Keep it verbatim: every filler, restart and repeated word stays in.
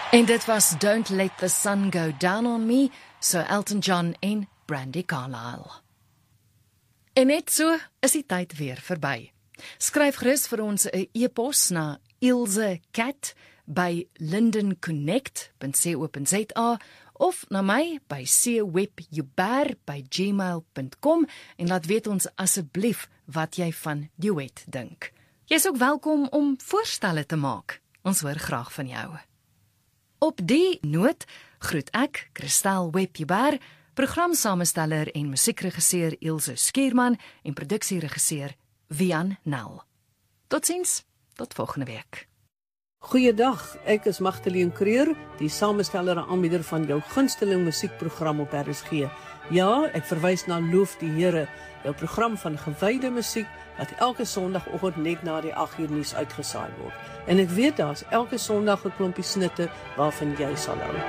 En dit was Don't Let the Sun Go Down on Me, Sir Elton John en Brandi Carlile. En net so is die tyd weer verby. Skryf gerus vir ons 'n e-pos na ilsecat by lindenconnect punt co punt za of na my by cwebjuber by gmail punt com en laat weet ons asseblief wat jy van duet dink. Jy is ook welkom om voorstelle te maak. Ons hoor graag van jou. Op die noot groet ek, Christel Webjuber, programsamesteller en musiekregisseur Ilse Skierman en produksieregisseur Wian Nel. Totsiens, tot volgende week. Goeiedag, ek is Magdalene Creer, die samesteller en aanbieder van jou gunsteling musiekprogram op R S G. Ja, ek verwys na Loof die Here, jou program van gewyde musiek wat elke Sondagoggend net na die agt uur nuus uitgesaai word. En ek weet daar's elke Sondag 'n klompie snitte waarvan jy sal hou.